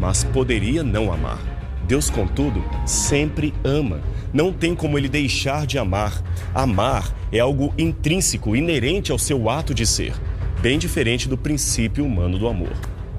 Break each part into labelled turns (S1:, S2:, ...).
S1: mas poderia não amar. Deus, contudo, sempre ama. Não tem como ele deixar de amar. Amar é algo intrínseco, inerente ao seu ato de ser, bem diferente do princípio humano do amor.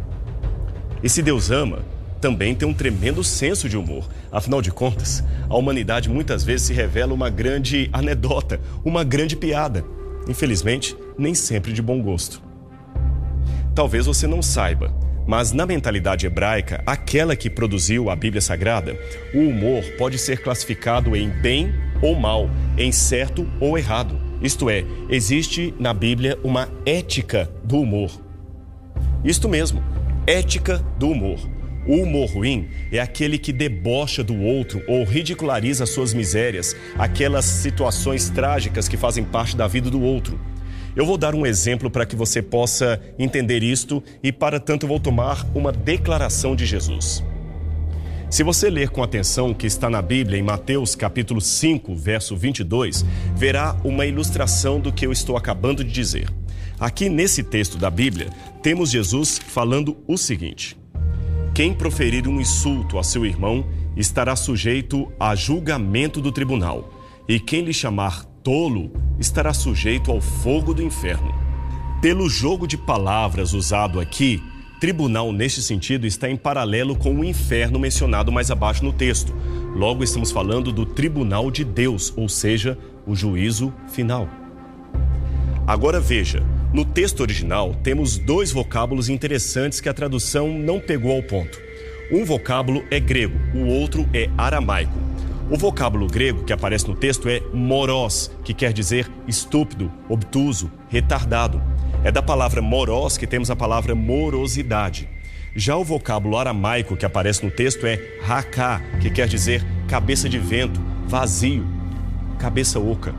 S1: E se Deus ama, também tem um tremendo senso de humor. Afinal de contas, a humanidade muitas vezes se revela uma grande anedota, uma grande piada. Infelizmente, nem sempre de bom gosto. Talvez você não saiba, mas na mentalidade hebraica, aquela que produziu a Bíblia Sagrada, o humor pode ser classificado em bem ou mal, em certo ou errado. Isto é, existe na Bíblia uma ética do humor. Isto mesmo, ética do humor. O humor ruim é aquele que debocha do outro ou ridiculariza suas misérias, aquelas situações trágicas que fazem parte da vida do outro. Eu vou dar um exemplo para que você possa entender isto e, para tanto, eu vou tomar uma declaração de Jesus. Se você ler com atenção o que está na Bíblia, em Mateus capítulo 5, verso 22, verá uma ilustração do que eu estou acabando de dizer. Aqui nesse texto da Bíblia, temos Jesus falando o seguinte: quem proferir um insulto a seu irmão estará sujeito a julgamento do tribunal, e quem lhe chamar tolo estará sujeito ao fogo do inferno. Pelo jogo de palavras usado aqui, tribunal neste sentido está em paralelo com o inferno mencionado mais abaixo no texto. Logo, estamos falando do tribunal de Deus, ou seja, o juízo final. Agora veja, no texto original temos dois vocábulos interessantes que a tradução não pegou ao ponto. Um vocábulo é grego, o outro é aramaico. O vocábulo grego que aparece no texto é moros, que quer dizer estúpido, obtuso, retardado. É da palavra moros que temos a palavra morosidade. Já o vocábulo aramaico que aparece no texto é raká, que quer dizer cabeça de vento, vazio, cabeça oca.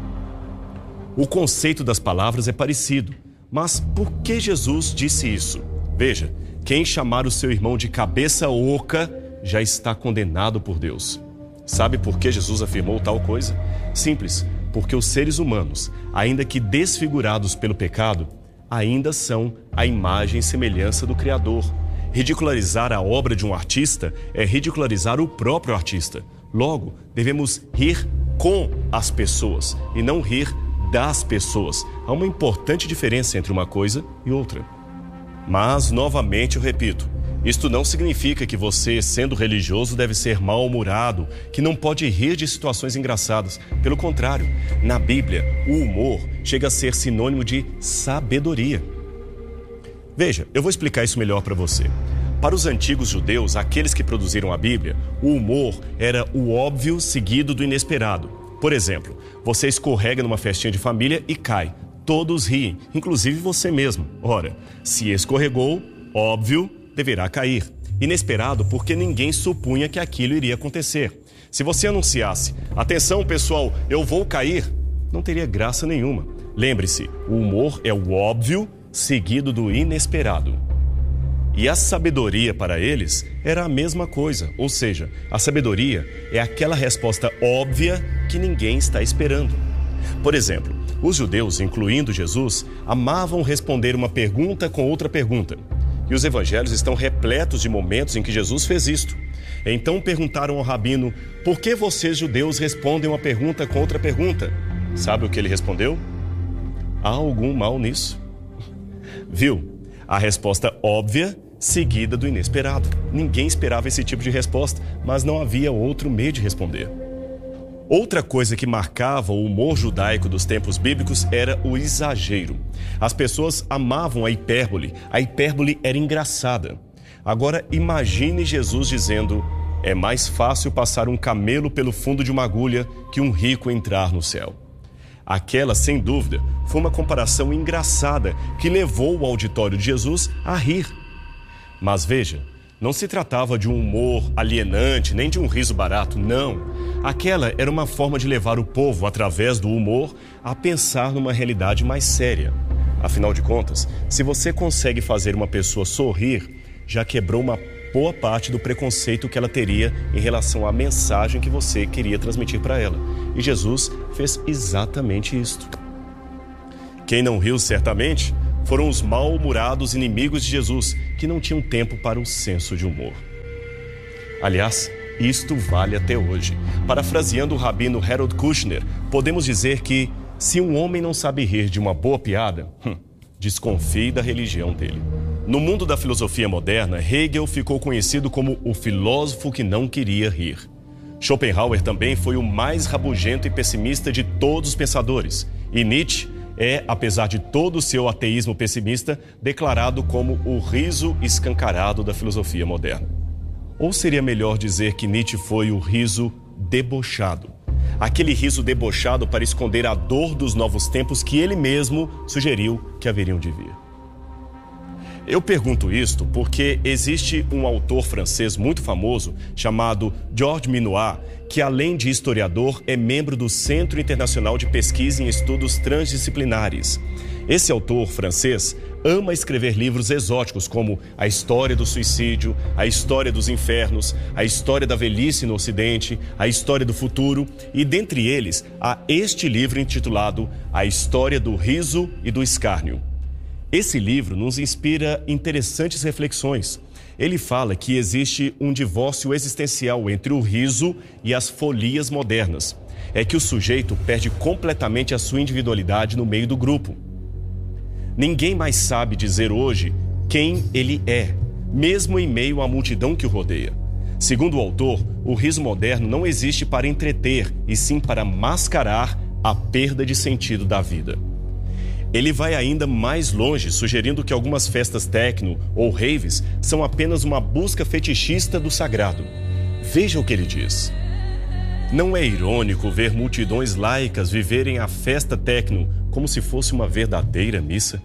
S1: O conceito das palavras é parecido, mas por que Jesus disse isso? Veja, quem chamar o seu irmão de cabeça oca já está condenado por Deus. Sabe por que Jesus afirmou tal coisa? Simples, porque os seres humanos, ainda que desfigurados pelo pecado, ainda são a imagem e semelhança do Criador. Ridicularizar a obra de um artista é ridicularizar o próprio artista. Logo, devemos rir com as pessoas e não rir das pessoas. Há uma importante diferença entre uma coisa e outra. Mas, novamente, eu repito, isto não significa que você, sendo religioso, deve ser mal-humorado, que não pode rir de situações engraçadas. Pelo contrário, na Bíblia, o humor chega a ser sinônimo de sabedoria. Veja, eu vou explicar isso melhor para você. Para os antigos judeus, aqueles que produziram a Bíblia, o humor era o óbvio seguido do inesperado. Por exemplo, você escorrega numa festinha de família e cai. Todos riem, inclusive você mesmo. Ora, se escorregou, óbvio, deverá cair. Inesperado porque ninguém supunha que aquilo iria acontecer. Se você anunciasse, atenção pessoal, eu vou cair, não teria graça nenhuma. Lembre-se, o humor é o óbvio seguido do inesperado. E a sabedoria para eles era a mesma coisa, ou seja, a sabedoria é aquela resposta óbvia que ninguém está esperando. Por exemplo, os judeus, incluindo Jesus, amavam responder uma pergunta com outra pergunta. E os evangelhos estão repletos de momentos em que Jesus fez isto. Então perguntaram ao rabino, por que vocês judeus respondem uma pergunta com outra pergunta? Sabe o que ele respondeu? Há algum mal nisso? Viu? A resposta óbvia seguida do inesperado. Ninguém esperava esse tipo de resposta, mas não havia outro meio de responder. Outra coisa que marcava o humor judaico dos tempos bíblicos era o exagero. As pessoas amavam a hipérbole era engraçada. Agora imagine Jesus dizendo, é mais fácil passar um camelo pelo fundo de uma agulha que um rico entrar no céu. Aquela, sem dúvida, foi uma comparação engraçada que levou o auditório de Jesus a rir. Mas veja, não se tratava de um humor alienante, nem de um riso barato, não. Aquela era uma forma de levar o povo, através do humor, a pensar numa realidade mais séria. Afinal de contas, se você consegue fazer uma pessoa sorrir, já quebrou uma boa parte do preconceito que ela teria em relação à mensagem que você queria transmitir para ela. E Jesus fez exatamente isto. Quem não riu, certamente, foram os mal-humorados inimigos de Jesus, que não tinham tempo para o senso de humor. Aliás, isto vale até hoje. Parafraseando o rabino Harold Kushner, podemos dizer que se um homem não sabe rir de uma boa piada, desconfie da religião dele. No mundo da filosofia moderna, Hegel ficou conhecido como o filósofo que não queria rir. Schopenhauer também foi o mais rabugento e pessimista de todos os pensadores. E Nietzsche é, apesar de todo o seu ateísmo pessimista, declarado como o riso escancarado da filosofia moderna. Ou seria melhor dizer que Nietzsche foi o riso debochado. Aquele riso debochado para esconder a dor dos novos tempos que ele mesmo sugeriu que haveriam de vir. Eu pergunto isto porque existe um autor francês muito famoso chamado Georges Minoir, que além de historiador é membro do Centro Internacional de Pesquisa em Estudos Transdisciplinares. Esse autor francês ama escrever livros exóticos como A História do Suicídio, A História dos Infernos, A História da Velhice no Ocidente, A História do Futuro e, dentre eles, há este livro intitulado A História do Riso e do Escárnio. Esse livro nos inspira interessantes reflexões. Ele fala que existe um divórcio existencial entre o riso e as folias modernas. É que o sujeito perde completamente a sua individualidade no meio do grupo. Ninguém mais sabe dizer hoje quem ele é, mesmo em meio à multidão que o rodeia. Segundo o autor, o riso moderno não existe para entreter, e sim para mascarar a perda de sentido da vida. Ele vai ainda mais longe, sugerindo que algumas festas techno ou raves são apenas uma busca fetichista do sagrado. Veja o que ele diz. Não é irônico ver multidões laicas viverem a festa techno como se fosse uma verdadeira missa?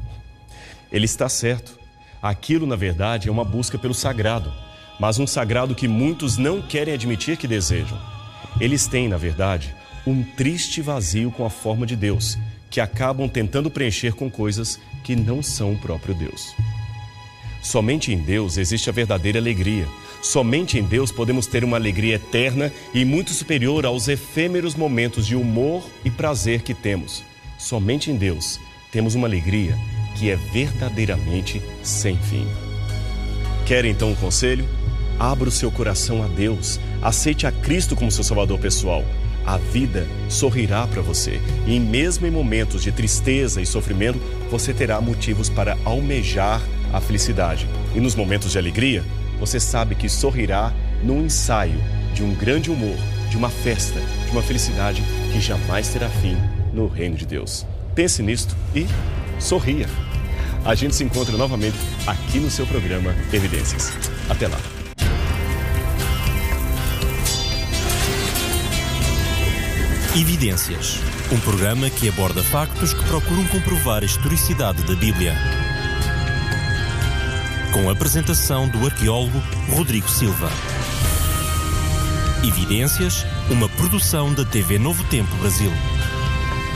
S1: Ele está certo. Aquilo, na verdade, é uma busca pelo sagrado, mas um sagrado que muitos não querem admitir que desejam. Eles têm, na verdade, um triste vazio com a forma de Deus, que acabam tentando preencher com coisas que não são o próprio Deus. Somente em Deus existe a verdadeira alegria. Somente em Deus podemos ter uma alegria eterna e muito superior aos efêmeros momentos de humor e prazer que temos. Somente em Deus temos uma alegria que é verdadeiramente sem fim. Quer então um conselho? Abra o seu coração a Deus. Aceite a Cristo como seu Salvador pessoal. A vida sorrirá para você e mesmo em momentos de tristeza e sofrimento, você terá motivos para almejar a felicidade. E nos momentos de alegria, você sabe que sorrirá num ensaio de um grande humor, de uma festa, de uma felicidade que jamais terá fim no reino de Deus. Pense nisto e sorria. A gente se encontra novamente aqui no seu programa Evidências. Até lá.
S2: Evidências, um programa que aborda factos que procuram comprovar a historicidade da Bíblia. Com a apresentação do arqueólogo Rodrigo Silva. Evidências, uma produção da TV Novo Tempo Brasil.